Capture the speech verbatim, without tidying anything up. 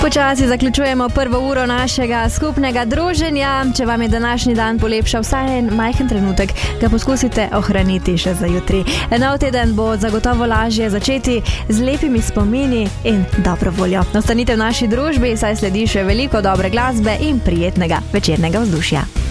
Počasi zaključujemo prvo uro našega skupnega druženja. Če vam je današnji dan polepšal vsaj en majhen trenutek, ga poskusite ohraniti še za jutri. Nov teden bo zagotovo lažje začeti z lepimi spomini in dobro voljo. Ostanite v naši družbi, saj sledi še veliko dobre glasbe in prijetnega večernega vzdušja.